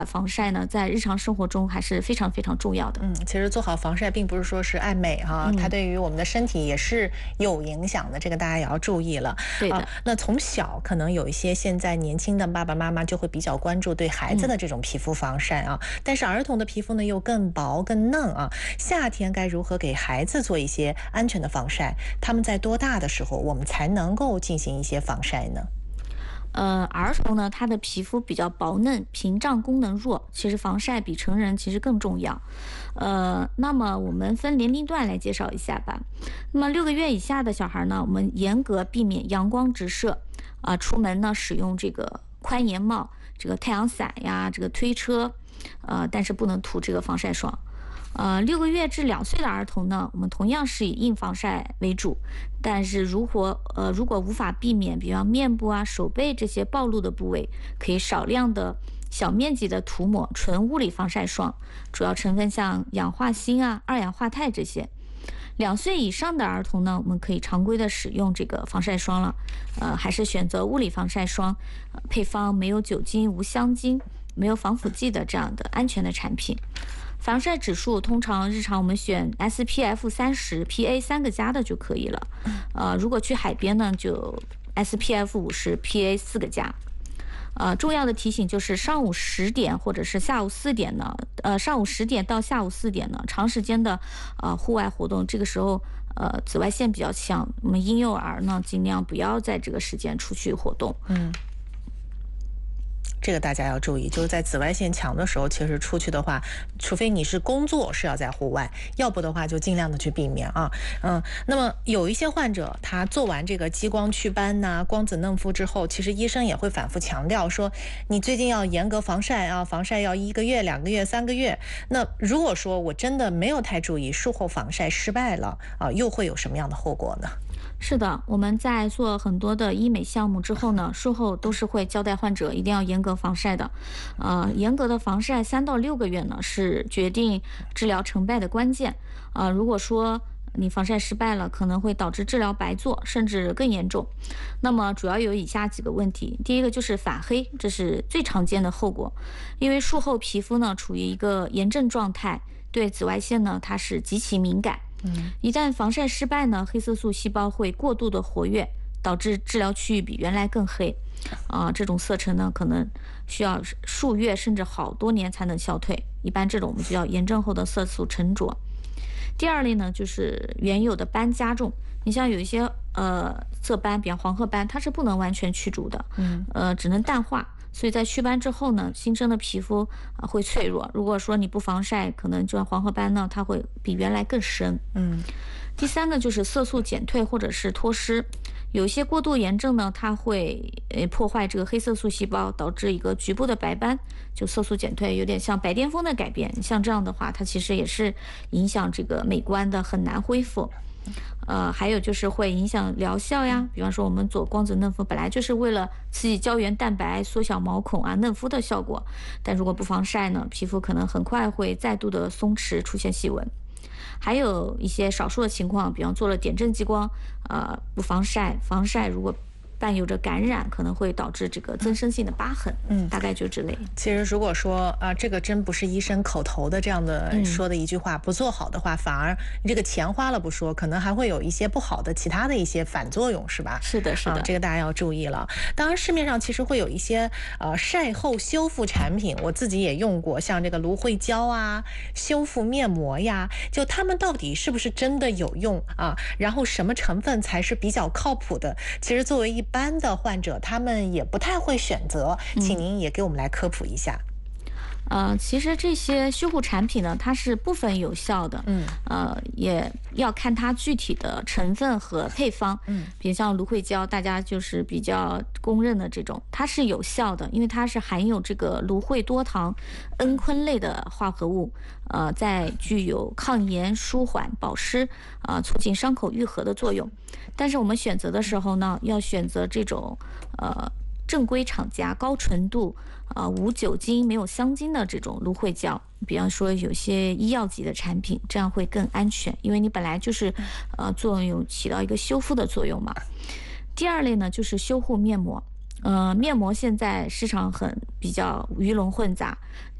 防晒呢，在日常生活中还是非常非常重要的。 其实做好防晒并不是说是爱美哈，它对于我们的身体也是有影响的，这个大家也要注意了。 对的。 那从小可能有一些现在年轻的爸爸妈妈就会比较关注对孩子的这种皮肤防晒啊，但是儿童的皮肤呢又更薄更嫩啊，夏天该如何给孩子做一些安全的防晒？他们在多大的时候我们才能够进行一些防晒呢？ 儿童呢，他的皮肤比较薄嫩，屏障功能弱，其实防晒比成人其实更重要。那么我们分年龄段来介绍一下吧。那么6个月以下的小孩呢，我们严格避免阳光直射，出门呢使用这个宽檐帽、这个太阳伞呀、这个推车，但是不能涂这个防晒霜。6个月至2岁的儿童呢，我们同样是以硬防晒为主，但是如果无法避免，比方面部啊、手背这些暴露的部位，可以少量的小面积的涂抹纯物理防晒霜，主要成分像氧化锌啊、二氧化钛这些。2岁以上的儿童呢，我们可以常规的使用这个防晒霜了，还是选择物理防晒霜，配方没有酒精、无香精、没有防腐剂的这样的安全的产品。防晒指数通常日常我们选 SPF 30 PA 3个加的就可以了。如果去海边呢，就 SPF 50 PA 4个加。重要的提醒就是上午10点或者是下午4点呢，上午10点到下午4点呢，长时间的户外活动，这个时候紫外线比较强，我们婴幼儿呢尽量不要在这个时间出去活动。 这个大家要注意，就是在紫外线强的时候，其实出去的话，除非你是工作是要在户外，要不的话就尽量的去避免啊。那么有一些患者他做完这个激光祛斑呐、光子嫩肤之后，其实医生也会反复强调说，你最近要严格防晒啊，防晒要1个月、2个月、3个月。那如果说我真的没有太注意，术后防晒失败了啊，又会有什么样的后果呢？ 是的，我们在做很多的医美项目之后呢，术后都是会交代患者一定要严格防晒的。严格的防晒3到6个月呢，是决定治疗成败的关键。如果说你防晒失败了，可能会导致治疗白做，甚至更严重。那么主要有以下几个问题。第一个就是反黑，这是最常见的后果。因为术后皮肤呢处于一个炎症状态，对紫外线呢它是极其敏感。一旦防晒失败呢，黑色素细胞会过度的活跃，导致治疗区域比原来更黑。这种色沉呢，可能需要数月甚至好多年才能消退。一般这种我们就叫炎症后的色素沉着。第二类呢，就是原有的斑加重。你像有一些色斑，比方黄褐斑，它是不能完全去除的，只能淡化。所以在祛斑之后呢，新生的皮肤会脆弱。如果说你不防晒，可能就像黄褐斑呢，它会比原来更深。第三个就是色素减退或者是脱失。有一些过度炎症呢，它会破坏这个黑色素细胞，导致一个局部的白斑，就色素减退，有点像白癜风的改变。像这样的话，它其实也是影响这个美观的，很难恢复。还有就是会影响疗效呀，比方说我们做光子嫩肤本来就是为了刺激胶原蛋白、缩小毛孔啊、嫩肤的效果，但如果不防晒呢，皮肤可能很快会再度的松弛，出现细纹。还有一些少数的情况，比方做了点阵激光，不防晒，防晒如果伴有着感染，可能会导致这个增生性的疤痕。大概就这类。 其实如果说这个真不是医生口头的这样的说的一句话，不做好的话，反而你这个钱花了不说，可能还会有一些不好的其他的一些反作用，是吧？ 是的，是的， 这个大家要注意了。当然，市面上其实会有一些晒后修复产品，我自己也用过，像这个芦荟胶啊、修复面膜呀，就它们到底是不是真的有用啊？然后什么成分才是比较靠谱的？其实作为一般的患者，他们也不太会选择，请您也给我们来科普一下。 其实这些修护产品呢，它是部分有效的，也要看它具体的成分和配方，比如像芦荟胶，大家就是比较公认的这种，它是有效的，因为它是含有这个芦荟多糖蒽醌类的化合物，在具有抗炎、舒缓、保湿，促进伤口愈合的作用。但是我们选择的时候呢，要选择这种正规厂家、高纯度、无酒精、没有香精的这种芦荟胶，比方说有些医药级的产品，这样会更安全，因为你本来就是作用起到一个修复的作用嘛。第二类呢，就是修护面膜。 面膜现在市场比较鱼龙混杂，